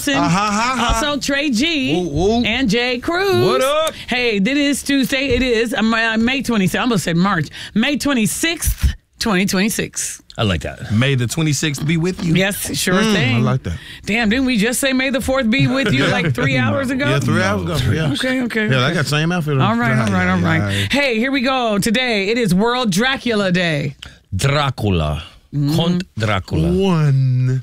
Carson. Also, Trey G. And Jay Cruz. What up? Hey, this is Tuesday. It is May 26th. I almost said March. May 26th, 2026. I like that. May the 26th be with you. Yes, sure thing. I like that. Damn, didn't we just say May the 4th be with you like 3 hours ago? Yeah, 3 hours ago. Yeah. Okay. Yeah, I got the same outfit. All right. Hey, here we go. Today, it is World Dracula Day. Dracula. Count Dracula. One.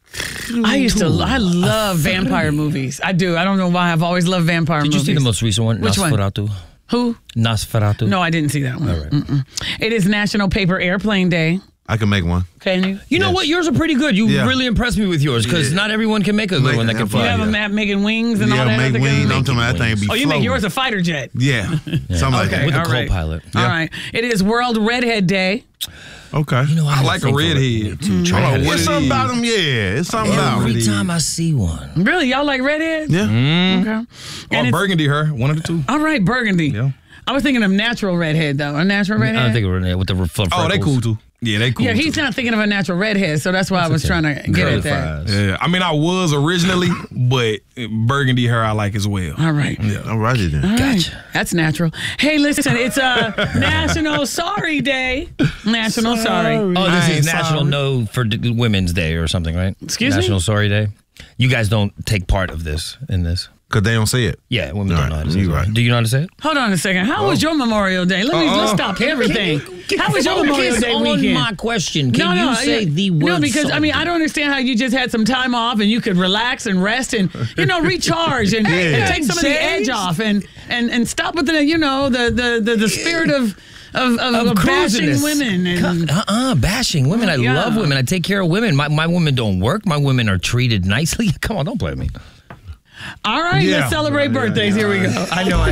I love vampire movies. I do. I don't know why. I've always loved vampire movies. Did you see the most recent one? Which Nosferatu. one? Who? Nosferatu. No, I didn't see that one. All right. It is National Paper Airplane Day. I can make one. Can you? You know what? Yours are pretty good. You really impressed me with yours because not everyone can make a good one that can fly. You have them making wings and all that? Yeah, make wings. I'm talking about that thing be you make yours a fighter jet? Yeah. Something like that. With a co-pilot. All right. It is World Redhead Day. Okay. You know, I like a redhead. It's something about them, It's something about them. Every time I see one. Really? Y'all like redheads? Yeah. Okay. Or burgundy hair, one of the two. All right, burgundy. Yeah. I was thinking of natural redhead, though. A natural redhead? I think of redhead with the freckles. Oh, they cool, too. Yeah, they cool. Yeah, he's not thinking of a natural redhead, so that's why I was trying to get at that. Yeah, I mean, I was originally, but burgundy hair I like as well. All right. Yeah, all right then. All right. That's natural. Hey, listen, it's National Sorry Day. National Sorry. Oh, this is National No for Women's Day or something, right? Excuse me? National Sorry Day. You guys don't take part of this in this. Because they don't say it. Yeah, women don't know how to say you it. right. Do you know how to say it? Hold on a second. How was your Memorial Day? Let's stop everything. How was your Memorial Day weekend? On my question. Can you say the word? No, because I don't understand how you just had some time off and you could relax and rest and recharge and take some of the edge off and stop with the spirit of bashing women. And, bashing women. I love women. I take care of women. My women don't work. My women are treated nicely. Come on, don't play with me. All right, let's celebrate birthdays. Here we go. I know it.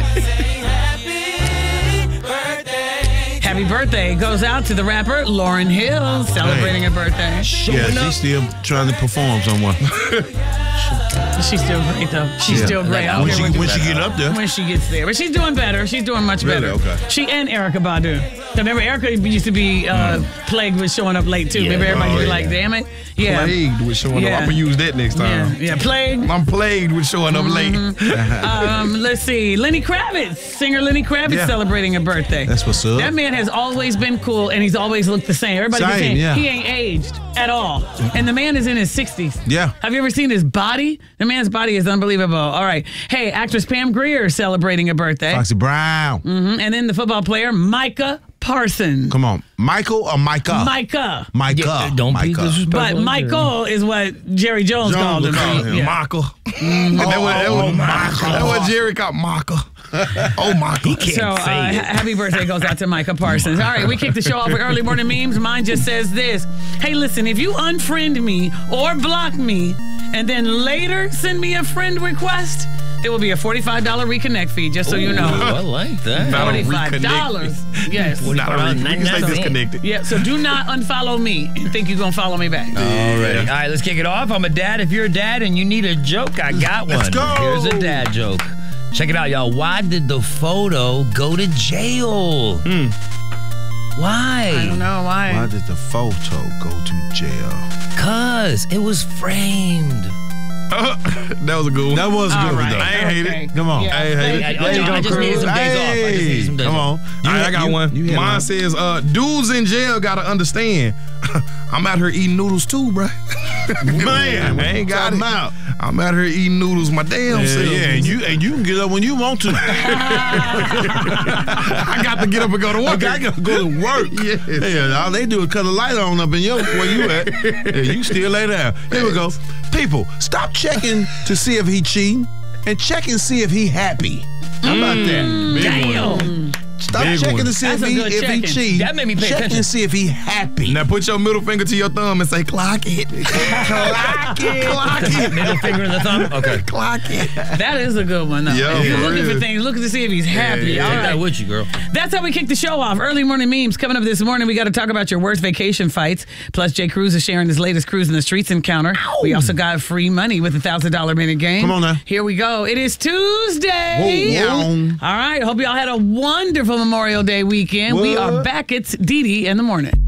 Happy birthday goes out to the rapper Lauryn Hill, celebrating her birthday. She's still trying to perform somewhere. She's still great, though. She's still great. When she get up there. When she gets there. But she's doing better. She's doing much better. Okay. She and Erykah Badu. Remember, Erykah used to be plagued with showing up late, too. Remember, everybody was like, damn it. Yeah. Plagued with showing up. I'm going to use that next time. Yeah, plagued. I'm plagued with showing up late. Let's see. Lenny Kravitz. Singer Lenny Kravitz celebrating her birthday. That's what's up. That man has always been cool, and he's always looked the same. Everybody keeps saying he ain't aged at all. And the man is in his 60s. Yeah. Have you ever seen his body? The man's body is unbelievable. All right. Hey, actress Pam Grier celebrating her birthday. Foxy Brown. And then the football player Micah Parsons. Come on. Michael or Micah? Micah. Micah. Don't be disrespectful. But Michael is what Jerry Jones called him. Michael. That's what Jerry called Michael. Michael. So happy birthday goes out to Micah Parsons. All right, we kick the show off with early morning memes. Mine just says this. Hey, listen, if you unfriend me or block me and then later send me a friend request, there will be a $45 reconnect fee, just so you know. I like that. $45. Yes. You can stay disconnected. Yeah, so do not unfollow me and think you're going to follow me back. All right, let's kick it off. I'm a dad. If you're a dad and you need a joke, I got one. Let's go. Here's a dad joke. Check it out, y'all. Why did the photo go to jail? Why? I don't know. Why? Why did the photo go to jail? 'Cause it was framed. That was a good one. That was a good one, though. I ain't hate it. Come on. Yeah. I ain't hate it. I just needed some days off. Come on. I got one. Mine says, dudes in jail got to understand, I'm out here eating noodles too, bro. Man, I ain't got them out. I'm out here eating noodles my damn self. Yeah, and you can get up when you want to. I got to get up and go to work. I got to go to work. Yeah, all they do is cut a light on up in where you at. Yeah, you still lay down. Here we go. People, stop checking to see if he cheating and check and see if he happy. How about that? Damn. Stop checking to see if he cheats. That made me pay attention. Check and see if he happy. Now put your middle finger to your thumb and say, clock it. Clock it. Clock it. Middle finger and the thumb? Okay. Clock it. That is a good one, though. Yo, if you're looking for things, look to see if he's happy. All Take right. that with you, girl. That's how we kick the show off. Early morning memes coming up this morning. We got to talk about your worst vacation fights. Plus, Jay Cruz is sharing his latest cruise in the streets encounter. Ow. We also got free money with a $1,000 minute game. Come on now. Here we go. It is Tuesday. Whoa. All right. Hope y'all had a wonderful Memorial Day weekend. We are back. It's Dee Dee in the morning.